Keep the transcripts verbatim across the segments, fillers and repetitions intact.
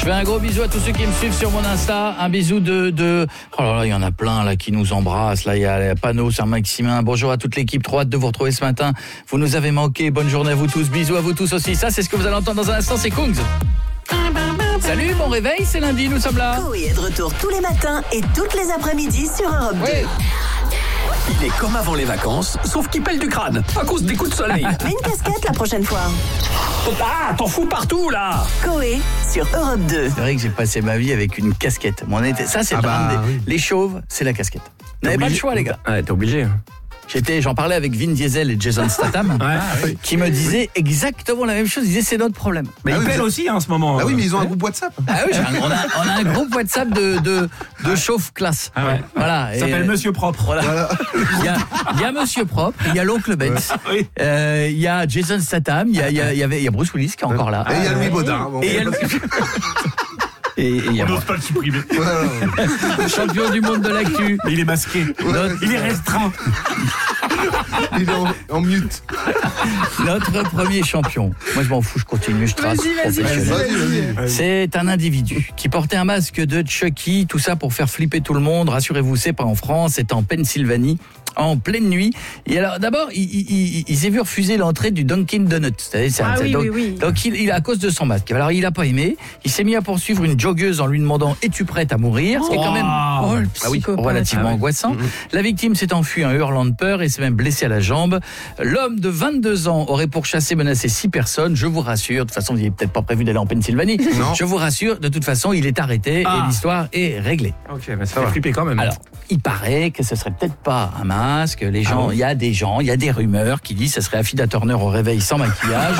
Je fais un gros bisou à tous ceux qui me suivent sur mon Insta. Un bisou de... de... Oh là là, il y en a plein là qui nous embrassent. Là, il y a Pano, Saint-Maximin. Bonjour à toute l'équipe. Trop hâte de vous retrouver ce matin. Vous nous avez manqué. Bonne journée à vous tous. Bisous à vous tous aussi. Ça, c'est ce que vous allez entendre dans un instant. C'est Kungs. Salut, bon réveil, c'est lundi, nous sommes là. Coé est de retour tous les matins et toutes les après-midi sur Europe deux. Oui. Il est comme avant les vacances, sauf qu'il pèle du crâne à cause des coups de soleil. Mets une casquette la prochaine fois. Ah, t'en fous partout là. Coé sur Europe deux. C'est vrai que j'ai passé ma vie avec une casquette. Mon été... Ça, c'est Ah le drame bah, des... oui. Les chauves, c'est la casquette. Vous n'avez pas le choix, les gars. Ouais, t'es obligé. J'étais, j'en parlais avec Vin Diesel et Jason Statham, Ouais. qui me disaient exactement la même chose. Ils disaient c'est notre problème. Mais Ah il oui, pèle vous- aussi hein, en ce moment. Ah oui, mais ils ont un groupe WhatsApp. Ah oui, j'ai un- on, a, on a un groupe WhatsApp de, de, de chauve classe. Ah ouais. Voilà. Ça s'appelle Et, Monsieur Propre. voilà. Voilà. Il y a, il y a Monsieur Propre, il y a l'oncle Benz, Oui. euh, il y a Jason Statham, il y a, il y a, il y avait, il y a Bruce Willis qui est encore là. Et il y a Louis Baudin. Bon, Et il y a le- Et et il y a moi, pas le supprimer. voilà. champion du monde de l'actu. Mais il est masqué. Notre, Il est restreint. Il est en, en mute. notre premier champion. Moi je m'en fous, je continue, je trace. Vas-y, vas-y, professionnel. Vas-y, vas-y. C'est un individu qui portait un masque de Chucky, tout ça pour faire flipper tout le monde. Rassurez-vous, c'est pas en France, c'est en Pennsylvanie, en pleine nuit. Et alors, d'abord, il, il, il, il s'est vu refuser l'entrée du Dunkin' Donuts. C'est- c'est- Ah c'est- oui, donc, oui, oui. donc il, il à cause de son masque. Alors, il a pas aimé. Il s'est mis à poursuivre une joggeuse en lui demandant « Es-tu prête à mourir ?» Ce qui est quand même Oh, le ah oui, psychopathe, relativement ah oui. angoissant. La victime s'est enfuie en hurlant de peur et s'est même blessé à la jambe. L'homme de vingt-deux ans aurait pourchassé, menacé six personnes. Je vous rassure, de toute façon, vous n'avez peut-être pas prévu d'aller en Pennsylvanie. Non. Je vous rassure, de toute façon, il est arrêté Ah. et l'histoire est réglée. Ok, mais ça fait flipper quand même. Alors, il paraît que ce serait peut-être pas un masque. Les gens, il y a des gens, il y a des rumeurs qui disent que ce serait Affida Turner au réveil sans maquillage.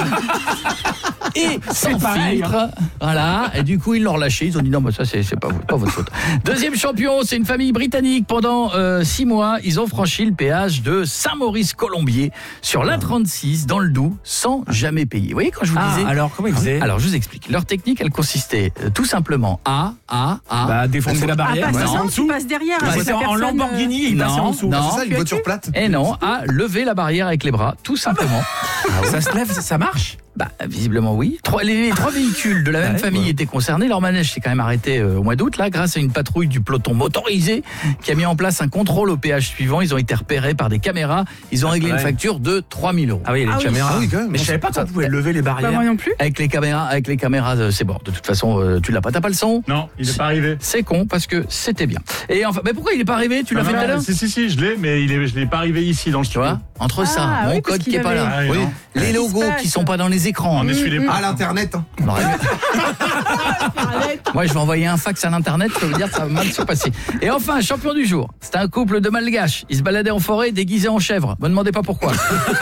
Et sans pareil, filtre, voilà. Et du coup, ils l'ont relâché. Ils ont dit non, bah ça c'est c'est pas, pas votre faute. Deuxième champion, c'est une famille britannique. Pendant euh, six mois, ils ont franchi le péage de Saint-Maurice-Colombier sur l'A trente-six dans le Doubs sans jamais payer. Vous voyez quand je vous Ah, disais. alors comment ils faisaient? Alors je vous explique. Leur technique, elle consistait euh, tout simplement à à à Bah, défoncer la Ah, barrière. pas passer ça, en tu dessous. passes derrière. Bah, avec c'est la en personne, Lamborghini, il non, passait en dessous. non. C'est ça, une voiture plate. et non, à lever la barrière avec les bras, tout simplement. Ça se lève, ça- ça marche. Bah, visiblement oui. Trois, les, les trois véhicules de la même Ouais, famille ouais. étaient concernés. Leur manège s'est quand même arrêté euh, au mois d'août, là, grâce à une patrouille du peloton motorisé qui a mis en place un contrôle au péage suivant. Ils ont été repérés par des caméras. Ils ont réglé Ouais. une facture de trois mille euros. Ah oui, il y a Ah les oui. caméras. Ah oui, quand même. Mais je savais pas qu'on pouvait lever les Bah, barrières. moi non plus. Avec les caméras, avec les caméras, euh, c'est bon. De toute façon, euh, tu l'as pas, t'as pas le son. Non, il n'est pas arrivé. C'est con parce que c'était bien. Et enfin, mais pourquoi il est pas arrivé? Tu l'as Non, fait non, tout à l'heure? Si, si, si, je l'ai, mais il est, je l'ai pas arrivé ici dans le Tu studio. vois, entre ça, Ah, mon oui, parce code qui qu'il est pas avait- là, Ah, oui, Oui. non. les Qu'est-ce qui logos se qui passe sont pas dans les écrans. On essuie les À pas. l'internet. hein. On aurait- Moi, je vais envoyer un fax à l'internet, je peux vous dire que ça va mal se passer. Et enfin, champion du jour. C'était un couple de malgaches. Ils se baladaient en forêt déguisés en chèvre. Me demandez pas pourquoi.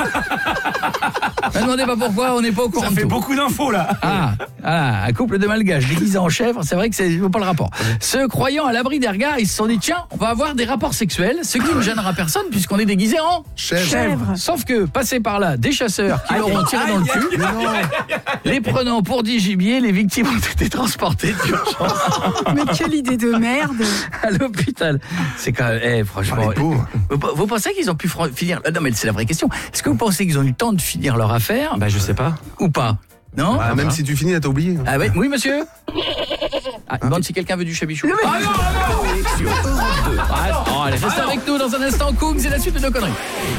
Me demandez pas pourquoi, on n'est pas au courant Ça de fait tout. beaucoup d'infos là. Ah, ah, un couple de malgaches déguisés en chèvre, c'est vrai que c'est pas le rapport. Se croyant à l'abri des regards, ils se sont dit tiens, on va avoir des rapports sexuels, ce qui ne gênera personne puisqu'on est déguisé en Chèvre. Chèvre. Sauf que, passé par là, des chasseurs qui leur ont tiré dans le cul, Mais non. les prenant pour des gibiers, les victimes ont été transportées d'urgence Mais quelle idée de merde. à l'hôpital. C'est quand même, eh, franchement. Ah, les pauvres. Vous, vous pensez qu'ils ont pu fran- finir, non mais c'est la vraie question. Est-ce que vous pensez qu'ils ont eu le temps de finir leur affaire Bah, je sais pas. ou pas? Non? Ah, même si tu finis, là, t'as oublié. Ah oui, oui monsieur. Ah, demande si quelqu'un veut du chabichou. Ah non, Sur Europe deux. ah, non, allez, restez avec nous dans un instant, Kungs, c'est la suite de nos conneries.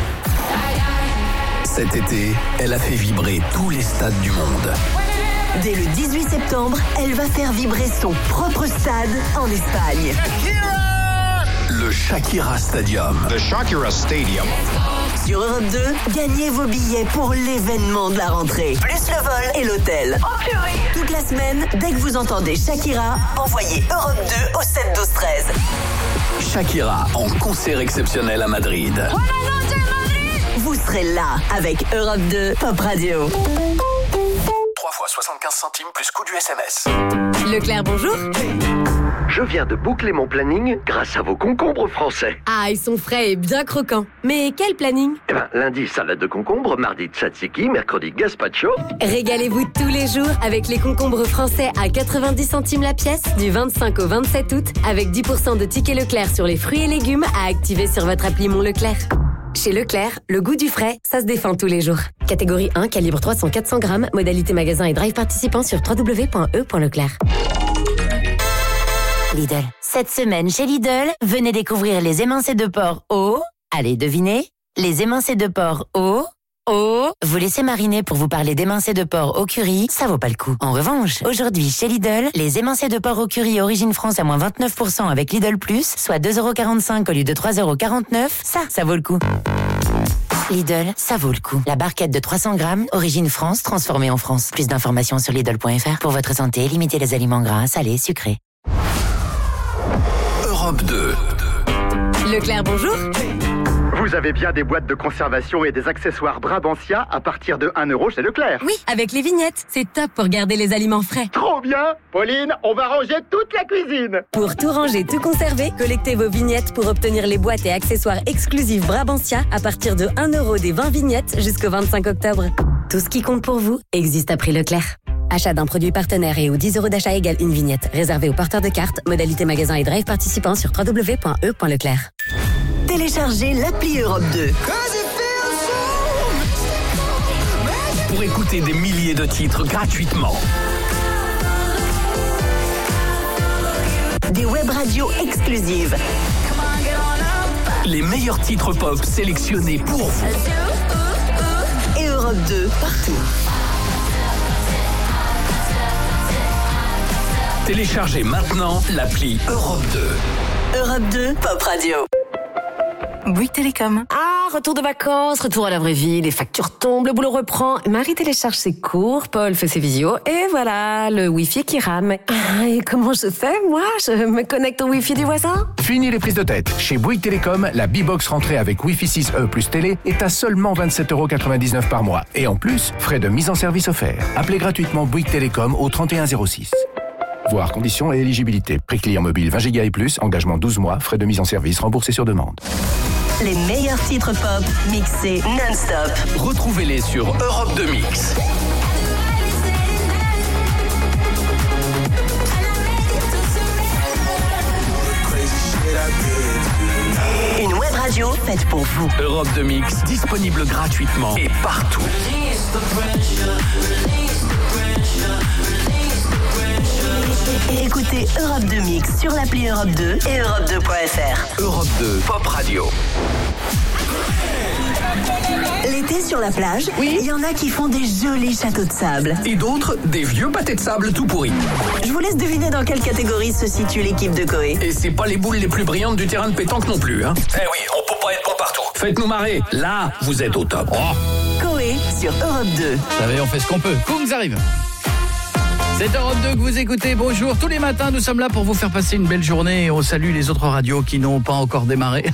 Cet été, elle a fait vibrer tous les stades du monde. Dès le dix-huit septembre, elle va faire vibrer son propre stade en Espagne. Le Shakira Stadium. The Shakira Stadium. Sur Europe deux, gagnez vos billets pour l'événement de la rentrée. Plus le vol et l'hôtel. Toute la semaine, dès que vous entendez Shakira, envoyez Europe deux au sept douze treize. Shakira en concert exceptionnel à Madrid. Vous serez là avec Europe deux Pop Radio. trois fois soixante-quinze centimes plus coût du S M S. Leclerc, bonjour. Je viens de boucler mon planning grâce à vos concombres français. Ah, ils sont frais et bien croquants. Mais quel planning? Eh ben, lundi, salade de concombre, mardi, tzatziki, mercredi, gazpacho. Régalez-vous tous les jours avec les concombres français à quatre-vingt-dix centimes la pièce du vingt-cinq au vingt-sept août avec dix pour cent de tickets Leclerc sur les fruits et légumes à activer sur votre appli Mon Leclerc. Chez Leclerc, le goût du frais, ça se défend tous les jours. Catégorie un, calibre trois cents à quatre cents grammes, modalité magasin et drive participant sur w w w point e point leclerc. Lidl. Cette semaine chez Lidl, venez découvrir les émincés de porc au... Allez, devinez. Les émincés de porc au... Au... Vous laissez mariner pour vous parler d'émincés de porc au curry, ça vaut pas le coup. En revanche, aujourd'hui chez Lidl, les émincés de porc au curry Origine France à moins vingt-neuf pour cent avec Lidl Plus, soit deux euros quarante-cinq au lieu de trois euros quarante-neuf, ça, ça vaut le coup. Lidl, ça vaut le coup. La barquette de trois cents grammes, Origine France, transformée en France. Plus d'informations sur Lidl point F R. Pour votre santé, limitez les aliments gras, salés, sucrés. Europe deux. Leclerc, bonjour. Vous avez bien des boîtes de conservation et des accessoires Brabantia à partir de un euro chez Leclerc. Oui, avec les vignettes. C'est top pour garder les aliments frais. Trop bien. Pauline, on va ranger toute la cuisine. Pour tout ranger, tout conserver, collectez vos vignettes pour obtenir les boîtes et accessoires exclusifs Brabantia à partir de un euro des vingt vignettes jusqu'au vingt-cinq octobre. Tout ce qui compte pour vous existe à prix Leclerc. Achat d'un produit partenaire et ou dix euros d'achat égale une vignette. Réservé aux porteurs de cartes. Modalité magasin et drive participant sur w w w point e point leclerc. Téléchargez l'appli Europe deux. Pour écouter des milliers de titres gratuitement. Des web radios exclusives. Les meilleurs titres pop sélectionnés pour vous. Et Europe deux, partout. Téléchargez maintenant l'appli Europe deux. Europe deux, Pop Radio. Bouygues Télécom. Ah, retour de vacances, retour à la vraie vie, les factures tombent, le boulot reprend. Marie télécharge ses cours, Paul fait ses visios, et voilà, le Wi-Fi qui rame. Ah, et comment je fais, moi? Je me connecte au Wi-Fi du voisin? Fini les prises de tête. Chez Bouygues Télécom, la B-Box rentrée avec Wi-Fi six E plus télé est à seulement vingt-sept euros quatre-vingt-dix-neuf par mois. Et en plus, frais de mise en service offerts. Appelez gratuitement Bouygues Télécom au trente et un zéro six. Voir conditions et éligibilité. Prix client mobile vingt gigas et plus, engagement douze mois, frais de mise en service remboursés sur demande. Les meilleurs titres pop mixés non-stop. Retrouvez-les sur Europe deux Mix. Une web radio faite pour vous. Europe deux Mix, disponible gratuitement et partout. Écoutez Europe deux Mix sur l'appli Europe deux et Europe deux point F R. Europe deux, Pop Radio. L'été sur la plage, oui. Il y en a qui font des jolis châteaux de sable. Et d'autres, des vieux pâtés de sable tout pourris. Je vous laisse deviner dans quelle catégorie se situe l'équipe de Coé. Et c'est pas les boules les plus brillantes du terrain de pétanque non plus, hein. Eh oui, on peut pas être bon partout. Faites-nous marrer, là, vous êtes au top. Oh. Coé sur Europe deux. Vous savez, on fait ce qu'on peut. Kungs arrive. C'est Europe deux que vous écoutez. Bonjour. Tous les matins, nous sommes là pour vous faire passer une belle journée et on salue les autres radios qui n'ont pas encore démarré.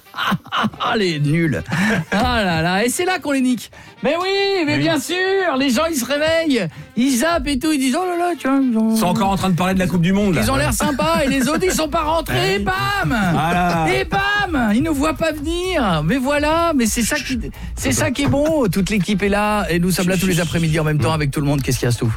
Ah, les nuls. Ah là là. Et c'est là qu'on les nique. Mais oui, mais oui. Bien sûr. Les gens, ils se réveillent. Ils zappent et tout. Ils disent, oh là là, tiens. Ils ont... sont encore en train de parler de la Coupe du Monde. Là. Ils ont l'air sympas. Et les autres, ils sont pas rentrés. Et bam. Voilà. Et bam. Ils nous voient pas venir. Mais voilà. Mais c'est ça qui, c'est ça qui est bon. Toute l'équipe est là. Et nous sommes là tous les après-midi en même temps avec tout le monde. Qu'est-ce qu'il y a, Stouff?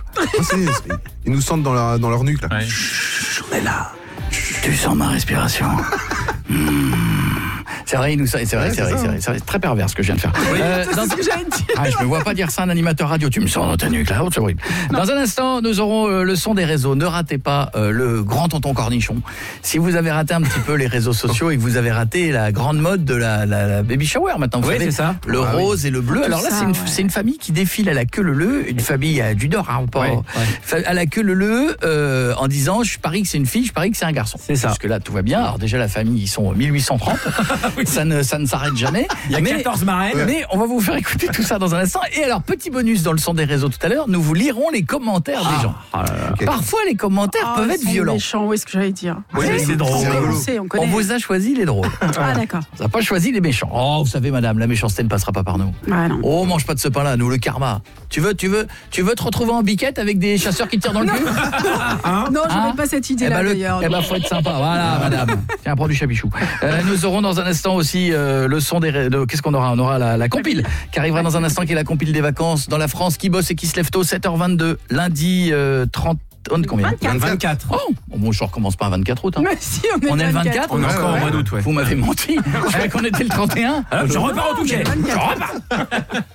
Ils nous sentent dans leur, dans leur nuque là. Ouais. Chut, on est là. Chut, tu sens ma respiration. mmh. C'est vrai, il nous, c'est vrai, ouais, c'est, vrai, c'est vrai, c'est vrai, c'est très pervers ce que je viens de faire. Oui, euh, c'est ce que j'allais dire. Ah, je me vois pas dire ça à un animateur radio. Tu me sens dans ta nuque là, c'est horrible. Dans un instant, nous aurons euh, le son des réseaux. Ne ratez pas euh, le grand tonton cornichon. Si vous avez raté un petit peu les réseaux sociaux et que vous avez raté la grande mode de la, la, la baby shower maintenant, vous oui, savez, c'est ça. Le ah, rose oui. et le bleu. Alors là, ça, c'est, une, ouais. c'est une famille qui défile à la queue leu-leu, une famille à du Nord, hein, pas ouais, ouais. à la queue leu-leu, euh, en disant, je parie que c'est une fille, je parie que c'est un garçon. C'est ça. Parce que là, tout va bien. Alors déjà, la famille, ils sont mille huit cent trente. oui. Ça ne, ça ne s'arrête jamais. Il y a mais, quatorze marraines. Mais on va vous faire écouter tout ça dans un instant. Et alors, petit bonus dans le son des réseaux tout à l'heure, nous vous lirons les commentaires ah, des gens. Ah, okay. Parfois, les commentaires ah, peuvent être violents. Méchants, oui, ce que j'allais dire. Oui, c'est, c'est drôle. On, sait, on, on vous a choisi les drôles. Ah, d'accord. On n'a pas choisi les méchants. Oh, vous savez, madame, la méchanceté ne passera pas par nous. Ah, non. Oh, mange pas de ce pain-là, nous, le karma. Tu veux, tu veux, tu veux te retrouver en biquette avec des chasseurs qui tirent dans le cul hein Non, je n'ai hein pas cette idée-là, eh ben, d'ailleurs. Eh ben, faut être sympa. Voilà, madame. Tiens, prends du chabichou. Euh, nous aurons dans un instant aussi euh, le son des... De, qu'est-ce qu'on aura? On aura la, la compile qui arrivera dans un instant, qui est la compile des vacances dans la France qui bosse et qui se lève tôt, sept heures vingt-deux, lundi euh, trente... On est combien? vingt-quatre. Oh, bon, je recommence pas à vingt-quatre août. Hein. Mais si, on est, on est le vingt-quatre. On est encore ouais, au mois d'août, ouais. Vous m'avez menti. Je croyais qu'on était le trente et un. Alors, je repars au Touquet. Je repars.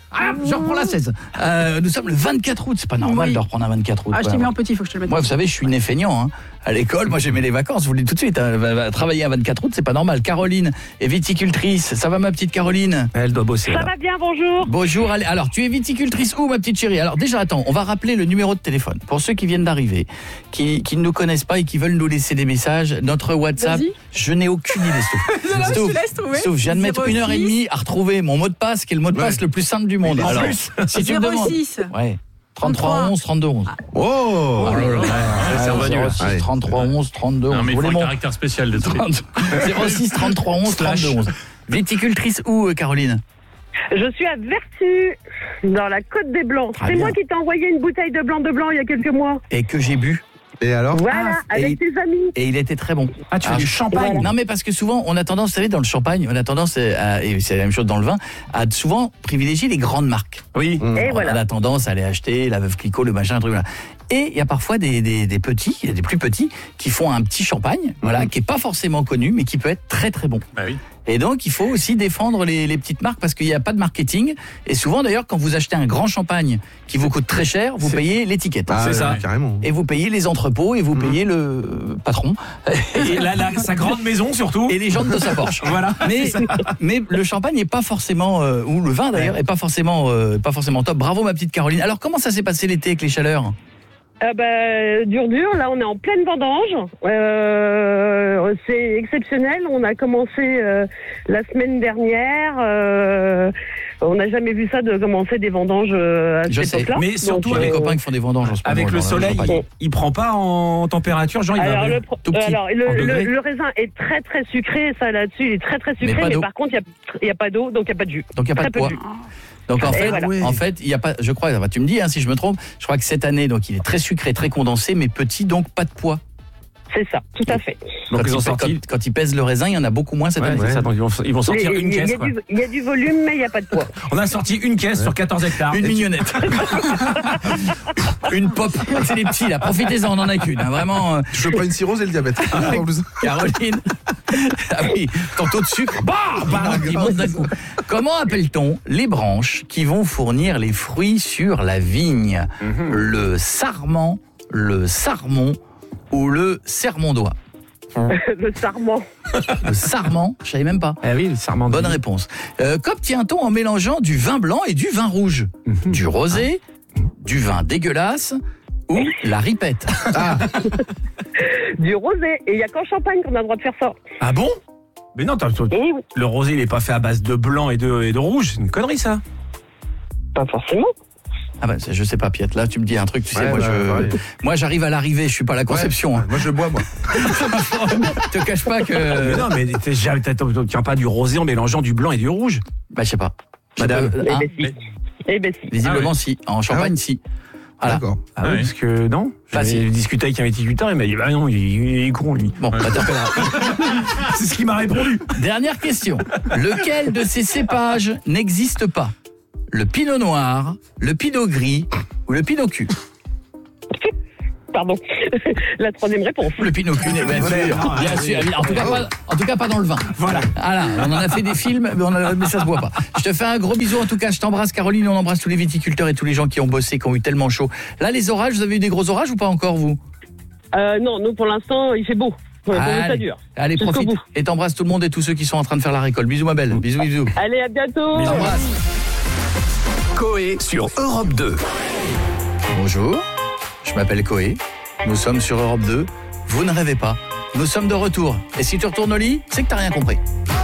Ah, je reprends la seize. Euh, nous sommes le vingt-quatre août, c'est pas normal Oui. de reprendre un vingt-quatre août. Ah, je t'ai mis en petit, faut que je te le mette. Moi, vous savez, je suis né feignant. Hein. À l'école, moi, j'aimais les vacances. Je vous le dis tout de suite. Hein. Va- va Travailler un vingt-quatre août, c'est pas normal. Caroline est viticultrice. Ça va, ma petite Caroline? Elle doit bosser. Ça là. va bien, bonjour. Bonjour. allez, Alors, tu es viticultrice où, ma petite chérie? Alors, déjà, attends, on va rappeler le numéro de téléphone. Pour ceux qui viennent d'arriver, qui, qui ne nous connaissent pas et qui veulent nous laisser des messages, notre WhatsApp, Vas-y. je n'ai aucune idée. Stouff. Non, je Stouff, te laisse trouver. Stouff, je viens de mettre zéro une heure et six. demie à retrouver mon mot de passe, qui est le mot de passe Ouais. le plus simple du monde. En Alors, plus. si tu me zéro demandes... six. Ouais. trente-trois onze trente-deux onze. Oh, Oh là là. c'est revenu, là. zéro six Allez. trente-trois onze trente-deux onze. Non, mais il Vous faut un voulez mon- caractère spécial de truc. zéro six trente-trois onze trente-deux onze. Viticultrice où, euh, Caroline? Je suis à Vertu, dans la Côte des Blancs. Très C'est bien. moi qui t'ai envoyé une bouteille de blanc de blanc il y a quelques mois. Et que j'ai bu. et alors? Voilà, Ah, et- avec tes amis. Et il était très bon. Ah, tu fais Alors, du champagne. Non, mais parce que souvent, on a tendance, vous savez, dans le champagne, on a tendance, à, et c'est la même chose dans le vin, à souvent privilégier les grandes marques. Oui. Et On voilà. a tendance à aller acheter la Veuve Clicquot, le machin, un truc là. Et il y a parfois des, des, des petits, il y a des plus petits, qui font un petit champagne, voilà, qui est pas forcément connu, mais qui peut être très très bon. Bah oui. Et donc, il faut aussi défendre les, les petites marques parce qu'il n'y a pas de marketing. Et souvent, d'ailleurs, quand vous achetez un grand champagne qui vous coûte très cher, vous C'est- payez l'étiquette. Ah, c'est ouais, ça. carrément. Et vous payez les entrepôts et vous payez le patron. Et la, la- sa grande maison surtout. Et les jantes de sa Porsche. Voilà. Mais, c'est ça. mais le champagne n'est pas forcément, euh, ou le vin d'ailleurs, est pas forcément, euh, pas forcément top. Bravo ma petite Caroline. Alors comment ça s'est passé l'été avec les chaleurs? Ah bah, dur, dur. Là, on est en pleine vendange. Euh, c'est exceptionnel. On a commencé euh, la semaine dernière. Euh, on n'a jamais vu ça de commencer des vendanges euh, à Je cette sais. époque-là. Mais surtout Donc, J'ai des euh, copains qui font des vendanges en ce moment. Avec le dans soleil, champagne. il, il prend pas en température, genre il va Alors, avec- le, pro- tout petit, alors en le, degrés. le, le raisin est très très sucré, ça là-dessus, il est très très sucré, pas mais, d'eau. par contre, il n'y a, a pas d'eau, donc il n'y a pas de jus. Donc il n'y a pas Très de peu poids. de jus. Donc en Et fait, voilà. en fait, il y a pas, je crois, tu me dis hein, si je me trompe, je crois que cette année, donc il est très sucré, très condensé, mais petit, donc pas de poids. C'est ça, tout à fait. Donc quand, ils ont il, sorti. quand, quand il pèse le raisin, il y en a beaucoup moins cette Ouais, année. c'est ça, donc ils vont, ils vont sortir Mais une il y a- caisse. il y, a quoi. du- il y a du volume, mais il n'y a pas de poids. On a sorti une caisse sur quatorze hectares. Une mignonnette. Une pop. C'est les petits là, profitez-en, on en a qu'une. hein, Vraiment. euh, Je prends une cirrhose et le diabète. En plus. Caroline. Ah oui, ton taux de sucre, bah, bah, il monte d'un coup. Comment appelle-t-on les branches qui vont fournir les fruits sur la vigne? Le sarment, le sarmon ou le sermondois? Le sarment. Le sarment, je savais même pas. Eh oui, le sarment. Bonne réponse. Euh, Qu'obtient-on en mélangeant du vin blanc et du vin rouge? Du rosé, du vin dégueulasse ou la ripette? Du rosé. Et il n'y a qu'en Champagne qu'on a le droit de faire ça. Ah bon? Mais non, t'as- Et oui, le rosé il est pas fait à base de blanc et de, et de rouge, c'est une connerie ça. pas forcément. Ah ben, ça, je sais pas, Piet. Là, tu me dis un truc, tu sais, Ouais, moi, ouais, je, ouais. moi, j'arrive à l'arrivée, je suis pas à la conception. Ouais. hein. Moi, je bois, moi. Te cache pas que. Mais non, mais t'es jamais- t'as- t'obtiens pas du rosé en mélangeant du blanc et du rouge. Bah, je sais pas. Je Madame. peux- Eh hein, ben si. Eh ben si. visiblement, si. En Champagne, Ah ouais. si. Voilà. D'accord. Ah oui, Ouais. parce que non. Bah, J'ai si. discuté avec un viticulteur, il m'a dit bah non, il, il est con lui. Bon, bah, t'appelleras. C'est ce qu'il m'a répondu. Dernière question. Lequel de ces cépages n'existe pas? Le pinot noir, le pinot gris ou le pinot cul? Pardon. La troisième réponse. Le pinot cul, bien sûr. Bien sûr. En tout cas, pas, en tout cas, pas dans le vin. Voilà. Voilà, on en a fait des films, mais, on a- mais ça se voit pas. Je te fais un gros bisou. En tout cas, je t'embrasse, Caroline. On embrasse tous les viticulteurs et tous les gens qui ont bossé, qui ont eu tellement chaud. Là, les orages, vous avez eu des gros orages ou pas encore, vous? Euh, non, nous pour l'instant, il fait beau. Pour nous, ça Allez, dure. allez, Jusqu'au profite. bout. Et t'embrasses tout le monde et tous ceux qui sont en train de faire la récolte. Bisous, ma belle. Bisous, bisous. Allez, à bientôt. Je t'embrasse. Coé sur Europe deux. Bonjour, je m'appelle Coé. Nous sommes sur Europe deux. Vous ne rêvez pas. Nous sommes de retour. Et si tu retournes au lit, c'est que t'as rien compris.